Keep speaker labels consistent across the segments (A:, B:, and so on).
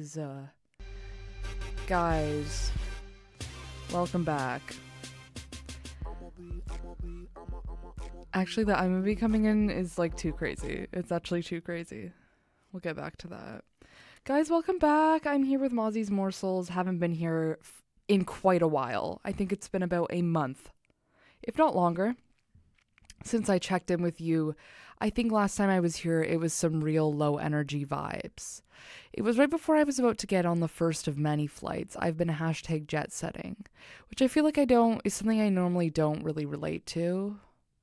A: Guys, welcome back. Actually, the iMovie coming in is like too crazy. It's actually too crazy. We'll get back to that. Guys, welcome back. I'm here with Mozzie's Morsels. Haven't been here in quite a while. I think it's been about a month, if not longer, since I checked in with you. I think last time I was here, it was some real low energy vibes. It was right before I was about to get on the first of many flights. I've been hashtag jet setting, which I feel like is something I normally don't really relate to.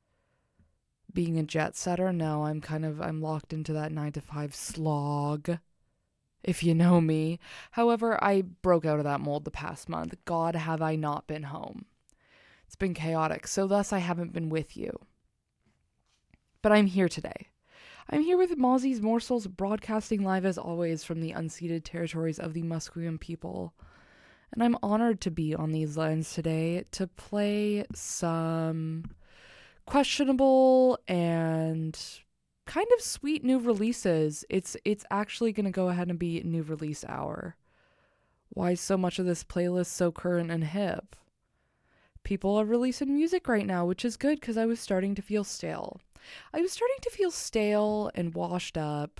A: Being a jet setter, no, I'm locked into that 9 to 5 slog, if you know me. However, I broke out of that mold the past month. God, have I not been home. It's been chaotic, so thus I haven't been with you. But I'm here today. I'm here with Mozzie's Morsels, broadcasting live as always from the unceded territories of the Musqueam people. And I'm honored to be on these lines today to play some questionable and kind of sweet new releases. It's actually going to go ahead and be new release hour. Why is so much of this playlist so current and hip? People are releasing music right now, which is good because I was starting to feel stale. I was starting to feel stale and washed up.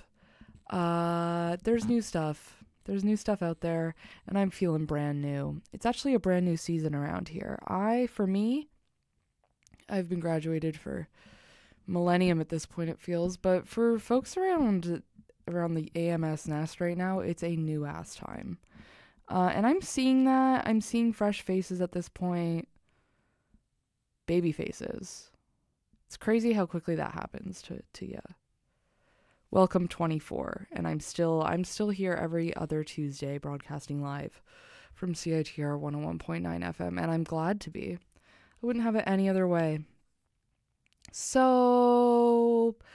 A: There's new stuff. There's new stuff out there, and I'm feeling brand new. It's actually a brand new season around here. For me, I've been graduated for millennium at this point, it feels, but for folks around the AMS nest right now, it's a new ass time. And I'm seeing that. I'm seeing fresh faces at this point. Baby faces. It's crazy how quickly that happens to you. Welcome 24, and I'm still here every other Tuesday broadcasting live from CITR 101.9 FM, and I'm glad to be. I wouldn't have it any other way. So,